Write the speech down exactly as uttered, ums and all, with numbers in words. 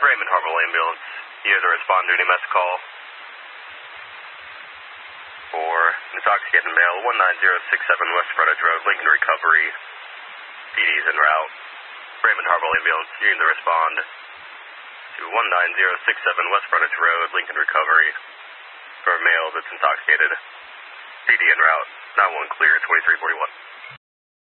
Raymond Harville Ambulance. You have to respond to an E M S call for an intoxicated male, one nine zero six seven West Frontage Road, Lincoln Recovery. P D's en route. Raymond Harville Ambulance, you need to respond to one nine zero six seven West Frontage Road, Lincoln Recovery, for a male that's intoxicated. P D en route. nine one clear, twenty-three forty-one.